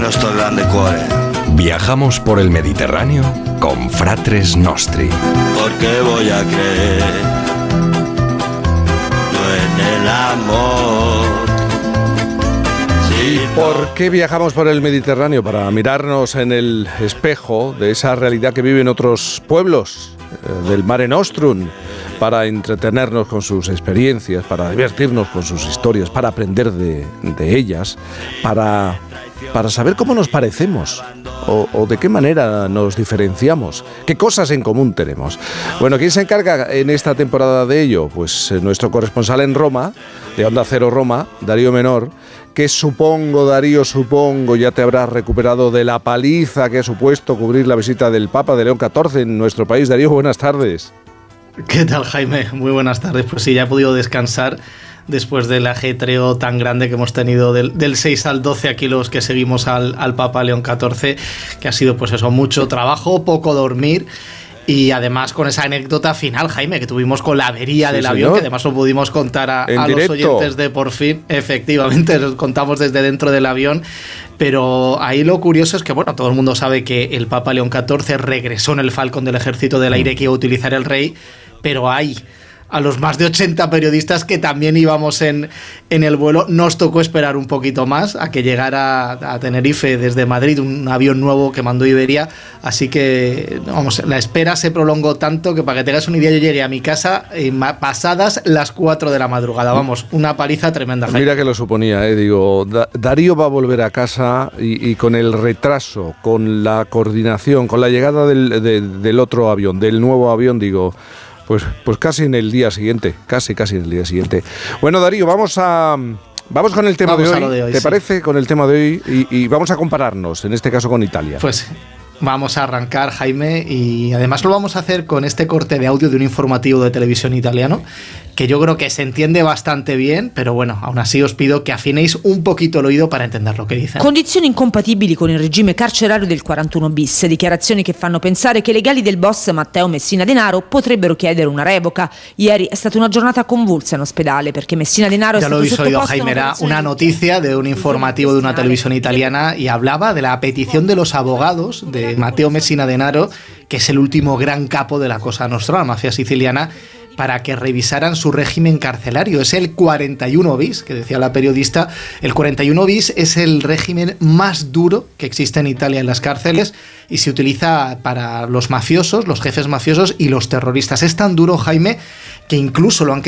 sto grande cuore. Viajamos por el Mediterráneo con Fratres Nostri. Porque voy a creer no en el amor. ¿Por qué viajamos por el Mediterráneo? Para mirarnos en el espejo de esa realidad que viven otros pueblos del Mare Nostrum, para entretenernos con sus experiencias, para divertirnos con sus historias, para aprender de ellas, para saber cómo nos parecemos o de qué manera nos diferenciamos, qué cosas en común tenemos. Bueno, ¿quién se encarga en esta temporada de ello? Pues nuestro corresponsal en Roma, de Onda Cero Roma, Darío Menor, que supongo ya te habrás recuperado de la paliza que ha supuesto cubrir la visita del Papa de León XIV en nuestro país. Darío, buenas tardes. ¿Qué tal, Jaime? Muy buenas tardes. Pues sí, ya he podido descansar después del ajetreo tan grande que hemos tenido del 6 al 12 aquí los que seguimos al Papa León XIV, que ha sido pues eso, mucho trabajo, poco dormir. Y además con esa anécdota final, Jaime, que tuvimos con la avería del avión, que además lo pudimos contar a los oyentes de Por Fin. Efectivamente, los contamos desde dentro del avión. Pero ahí lo curioso es que, bueno, todo el mundo sabe que el Papa León XIV regresó en el Falcon del Ejército del Aire que iba a utilizar el rey, pero hay a los más de 80 periodistas que también íbamos en el vuelo, nos tocó esperar un poquito más a que llegara a Tenerife desde Madrid un avión nuevo que mandó Iberia, así que vamos, la espera se prolongó tanto que para que tengas una idea yo llegué a mi casa pasadas las 4 de la madrugada, vamos, una paliza tremenda. Mira que lo suponía, digo, Darío va a volver a casa y con el retraso, con la coordinación, con la llegada del otro avión, del nuevo avión, digo... Pues casi en el día siguiente, casi en el día siguiente. Bueno, Darío, vamos con el tema de hoy, ¿te parece? Con el tema de hoy y vamos a compararnos, en este caso con Italia. Pues vamos a arrancar, Jaime, y además lo vamos a hacer con este corte de audio de un informativo de televisione italiano, que yo creo que se entiende bastante bien, pero bueno, aún así os pido que afinéis un poquito el oído para entender lo que dicen. Condizioni incompatibili con il regime carcerario del 41 bis, dichiarazioni che fanno pensare che i legali del boss Matteo Messina Denaro potrebbero chiedere una revoca. Ieri è stata una giornata convulsa in ospedale perché Messina Denaro è stato sottoposto... Ya lo habéis oído, Jaime, era una noticia de un informativo de una televisión italiana y hablaba de la petición de los abogados de Matteo Messina Denaro, que es el último gran capo de la Cosa Nostra, la mafia siciliana, para que revisaran su régimen carcelario. Es el 41 bis, que decía la periodista. El 41 bis es el régimen más duro que existe en Italia en las cárceles y se utiliza para los mafiosos, los jefes mafiosos y los terroristas. Es tan duro, Jaime, que incluso lo han